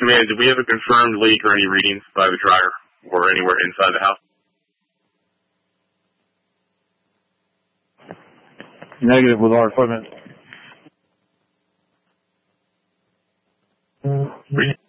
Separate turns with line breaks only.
Command, did we have a confirmed leak or any readings by the dryer or anywhere inside the house?
Negative with our equipment.
Reading.